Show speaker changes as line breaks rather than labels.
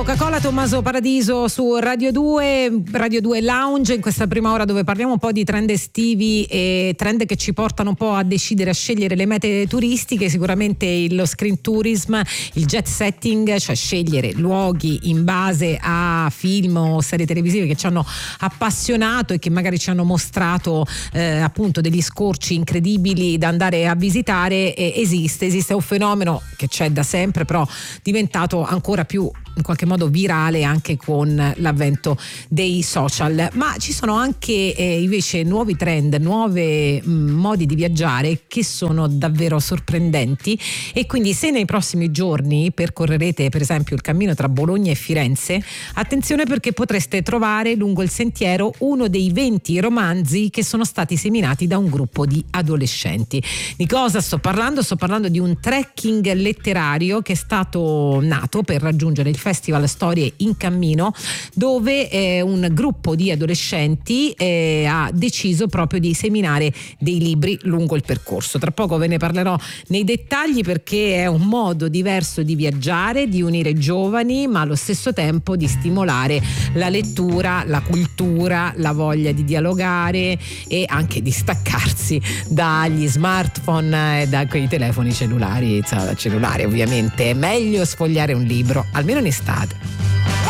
Coca-Cola, Tommaso Paradiso su Radio 2 Lounge, in questa prima ora dove parliamo un po' di trend estivi e trend che ci portano un po' a decidere, a scegliere le mete turistiche. Sicuramente lo screen tourism, il jet setting, cioè scegliere luoghi in base a film o serie televisive che ci hanno appassionato e che magari ci hanno mostrato appunto degli scorci incredibili da andare a visitare. Esiste un fenomeno che c'è da sempre, però diventato ancora più in qualche modo virale anche con l'avvento dei social. Ma ci sono anche invece nuovi trend, nuovi modi di viaggiare che sono davvero sorprendenti, e quindi se nei prossimi giorni percorrerete per esempio il cammino tra Bologna e Firenze, attenzione, perché potreste trovare lungo il sentiero uno dei 20 romanzi che sono stati seminati da un gruppo di adolescenti. Di cosa sto parlando? Sto parlando di un trekking letterario che è stato nato per raggiungere il Festival Storie in Cammino, dove un gruppo di adolescenti ha deciso proprio di seminare dei libri lungo il percorso. Tra poco ve ne parlerò nei dettagli, perché è un modo diverso di viaggiare, di unire giovani, ma allo stesso tempo di stimolare la lettura, la cultura, la voglia di dialogare e anche di staccarsi dagli smartphone e da quei telefoni cellulari ovviamente. È meglio sfogliare un libro, almeno in estate.